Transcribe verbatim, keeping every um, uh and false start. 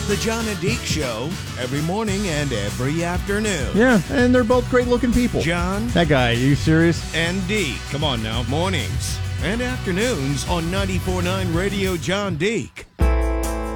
The John and Deke Show, every morning and every afternoon. Yeah, and they're both great-looking people. John That guy, are you serious? and Deke. Come on now. Mornings and afternoons on ninety-four point nine Radio John Deke.